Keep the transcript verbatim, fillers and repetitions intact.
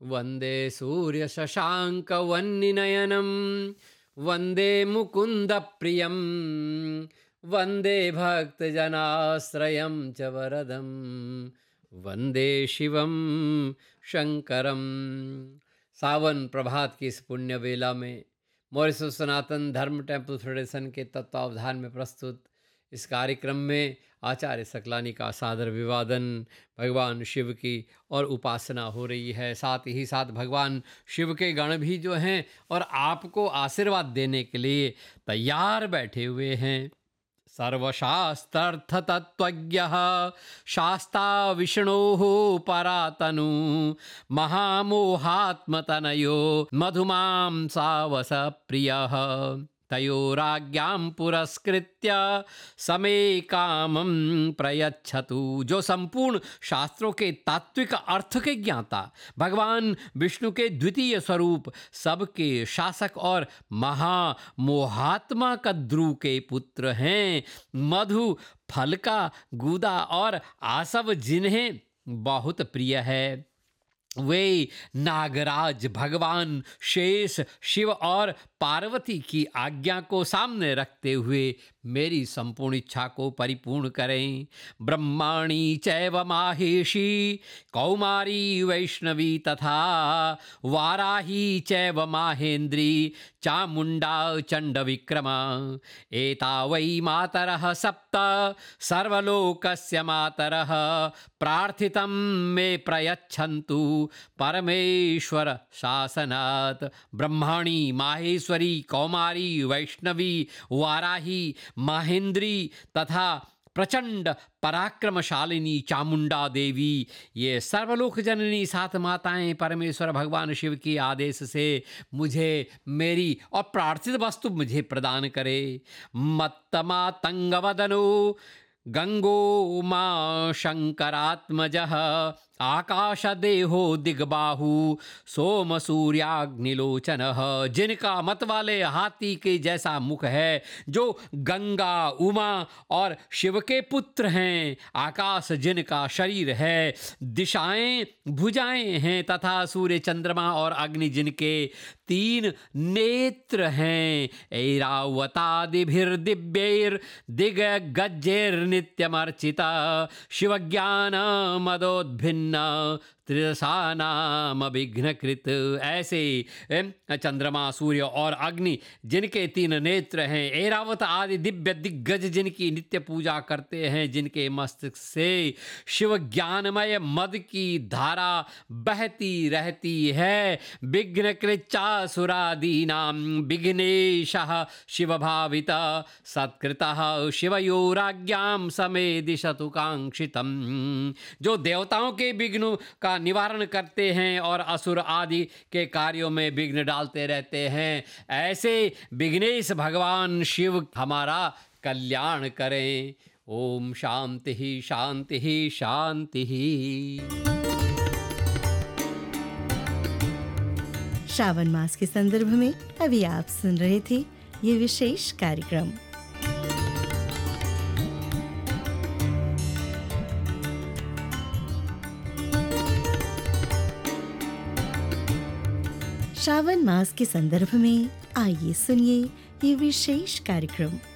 वन्दे सूर्यशशाङ्कवह्निनयनं वन्दे मुकुन्दप्रियं वन्दे भक्तजनाश्रयं च वरदं वन्दे शिवं शंकरम। सावन प्रभात की इस पुण्य वेला में मॉरिशस सनातन धर्म टेम्पल फेडरेशन के तत्वावधान में प्रस्तुत इस कार्यक्रम में आचार्य सकलानी का सादर विवादन, भगवान शिव की और उपासना हो रही है। साथ ही साथ भगवान शिव के गण भी जो हैं और आपको आशीर्वाद देने के लिए तैयार बैठे हुए हैं। सर्वशास्त्रार्थ तत्त्वज्ञः शास्ता विष्णोः परातनु महामोहात्मतनयो मधुमां सावस प्रियः तयोराज्ञां पुरस्कृत्य समे कामं प्रयच्छतु। जो संपूर्ण शास्त्रों के तात्विक अर्थ के ज्ञाता, भगवान विष्णु के द्वितीय स्वरूप, सबके शासक और महामोहात्मा कद्रु के पुत्र हैं, मधु फल का गूदा और आसव जिन्हें बहुत प्रिय है, वे नागराज भगवान शेष, शिव और पार्वती की आज्ञा को सामने रखते हुए मेरी संपूर्ण इच्छा को परिपूर्ण करें। ब्रह्माणी चैव माहेशी कौमारी वैष्णवी तथा वाराही चैव माहेन्द्री चामुंडा चंड विक्रमा एता वै मातरः सप्त सर्वलोकस्य मातरः प्रार्थितं मे प्रयच्छन्तु परमेश्वर शासनात्। ब्रह्माणी, माहेश्वरी, कौमारी, वैष्णवी, वाराही, महेंद्री तथा प्रचंड पराक्रमशालिनी चामुंडा देवी, ये सर्वलोक जननी सात माताएं परमेश्वर भगवान शिव के आदेश से मुझे मेरी और प्रार्थित वस्तु मुझे प्रदान करे। मत्तमा तंगवदनो गंगो मा शंकरात्मजः आकाशदेहो दिग्बाहु सोम सूर्याग्निलोचनः। जिनका मत वाले हाथी के जैसा मुख है, जो गंगा, उमा और शिव के पुत्र हैं, आकाश जिनका शरीर है, दिशाएं भुजाएं हैं तथा सूर्य, चंद्रमा और अग्नि जिनके तीन नेत्र हैं। ऐरावतादिभिर्दिव्यैर दिग्गजैर्नित्यमर्चिता शिवज्ञान मदोद्भिन्न त्रिदशा नाम विघ्नकृत। ऐसे चंद्रमा, सूर्य और अग्नि जिनके तीन नेत्र हैं, ऐरावत आदि दिव्य दिग्गज जिनकी नित्य पूजा करते हैं, जिनके मस्तक से शिव ज्ञानमय मद की धारा बहती रहती है। विघ्नकृच्चासुरादीनां विघ्नेशः शिव भाविता सत्कृतः शिवयोराज्ञां समे दिशतु कांक्षितम्। जो देवताओं के विघ्नों का निवारण करते हैं और असुर आदि के कार्यों में विघ्न डालते रहते हैं, ऐसे विघ्नेश भगवान शिव हमारा कल्याण करें। ओम शांति ही शांति ही शांति ही। श्रावण मास के संदर्भ में अभी आप सुन रहे थे ये विशेष कार्यक्रम। श्रावण मास के संदर्भ में आइए सुनिए ये विशेष कार्यक्रम।